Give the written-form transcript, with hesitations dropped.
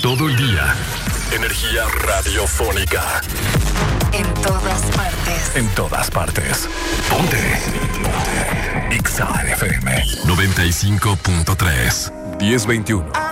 todo el día. Energía radiofónica. En todas partes. En todas partes. Ponte. Exa FM 95.3 1021.